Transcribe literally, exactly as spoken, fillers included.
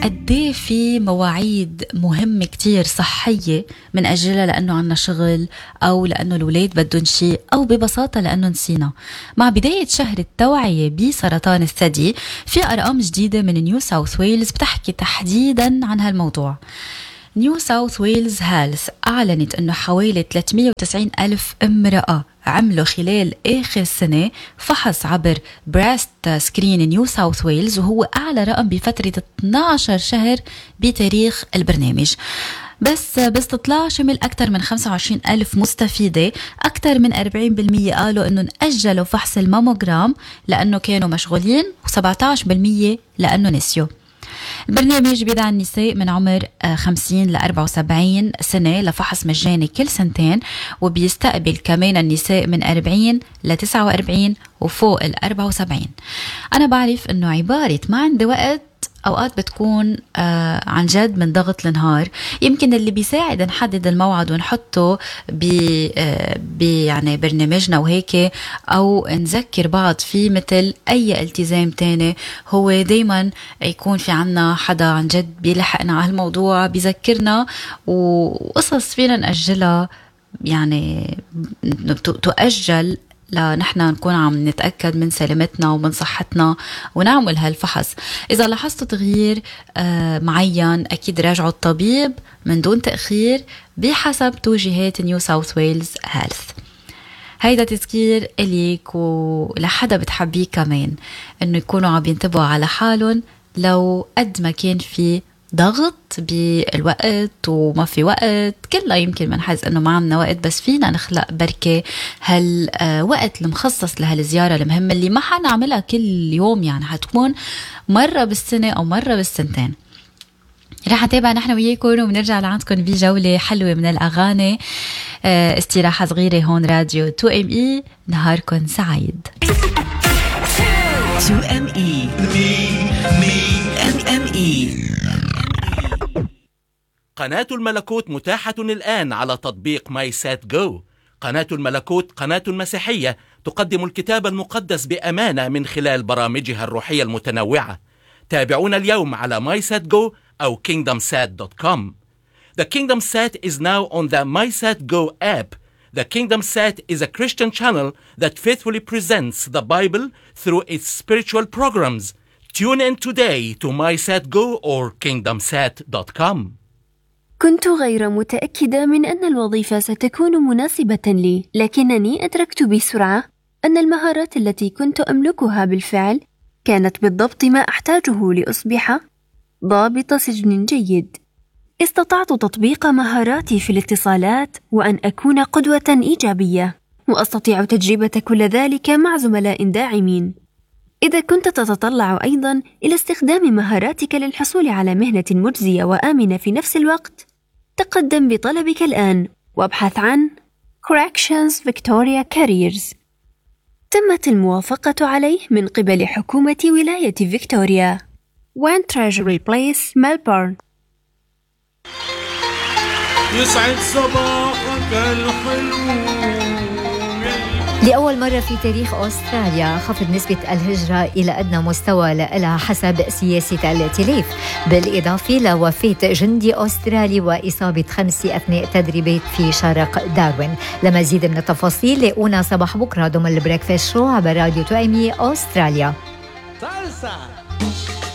قديه في مواعيد مهمة كتير صحية من أجلها لأنه عنا شغل أو لأنه الولاد بدون شيء أو ببساطة لأنه نسينا. مع بداية شهر التوعية بسرطان الثدي في أرقام جديدة من نيو ساوث ويلز بتحكي تحديدا عن هالموضوع. نيو ساوث ويلز هيلث أعلنت أنه حوالي ثلاثمية وتسعين ألف امرأة عملوا خلال آخر سنة فحص عبر بريست سكرين نيو ساوث ويلز، وهو أعلى رقم بفترة اثني عشر شهر بتاريخ البرنامج. بس باستطلاع شمل أكثر من خمسة وعشرين ألف مستفيدة، أكثر من أربعين بالمية قالوا أنه نأجلوا فحص الماموغرام لأنه كانوا مشغولين، وسبعة عشر بالمية لأنه نسيوا. البرنامج بيدعى النساء من عمر خمسين ل أربعة وسبعين سنة لفحص مجاني كل سنتين، وبيستقبل كمان النساء من أربعين ل تسعة وأربعين وفوق ال أربعة وسبعين. أنا بعرف إنه عبارة ما عندي وقت أوقات بتكون آه عن جد من ضغط النهار. يمكن اللي بيساعد نحدد الموعد ونحطه ب آه يعني برنامجنا وهيك، أو نذكر بعض فيه مثل أي التزام تاني، هو دايما يكون في عنا حدا عن جد بيلحقنا على الموضوع بيذكرنا، وقصص فينا نأجلها يعني تؤجل لنحن نكون عم نتأكد من سلامتنا ومن صحتنا ونعمل هالفحص. إذا لاحظتوا تغيير آه معين أكيد راجعوا الطبيب من دون تأخير بحسب توجيهات نيو ساوث ويلز هيلث. هيدا تذكير إليك ولحدا بتحبيه كمان، إنه يكونوا عم ينتبهوا على حالهم لو قد ما كان في ضغط بالوقت وما في وقت. كلنا يمكن منحس انه ما عنا وقت، بس فينا نخلق بركة هالوقت المخصص لهالزيارة المهمة اللي ما حنعملها كل يوم، يعني حتكون مرة بالسنة او مرة بالسنتين. رح نتابع نحن وياكم ونرجع لعندكم بجولة حلوة من الأغاني. استراحة صغيرة هون راديو تو ام اي. نهاركم سعيد. تو ام اي ام ام اي. قناة الملكوت متاحة الآن على تطبيق ماي سات جو. قناة الملكوت قناة مسيحية تقدم الكتاب المقدس بأمانة من خلال برامجها الروحية المتنوعة. تابعونا اليوم على ماي سات جو أو كينغدم سات دوت كوم. The Kingdom Sat is now on the MySatGo app. The Kingdom Sat is a Christian channel that faithfully presents the Bible through its spiritual programs. Tune in today to MySatGo or kingdom sat dot com. كنت غير متأكدة من أن الوظيفة ستكون مناسبة لي، لكنني أدركت بسرعة أن المهارات التي كنت أملكها بالفعل كانت بالضبط ما أحتاجه لأصبح ضابط سجن جيد. استطعت تطبيق مهاراتي في الاتصالات وأن أكون قدوة إيجابية، وأستطيع تجربة كل ذلك مع زملاء داعمين. إذا كنت تتطلع أيضاً إلى استخدام مهاراتك للحصول على مهنة مجزية وآمنة في نفس الوقت، تقدم بطلبك الآن وابحث عن Corrections Victoria Careers. تمت الموافقة عليه من قبل حكومة ولاية فيكتوريا. One Treasury Place, Melbourne. يسعد صباحك الحلو. لأول مرة في تاريخ أستراليا خفض نسبة الهجرة إلى أدنى مستوى لها حسب سياسة الائتلاف، بالإضافة لوفاة جندي أسترالي وإصابة خمسة أثناء تدريبات في شرق داروين. لمزيد من التفاصيل لاقونا صباح بكرة ضمن البريكفاست شو عبر راديو تو ام اي أستراليا.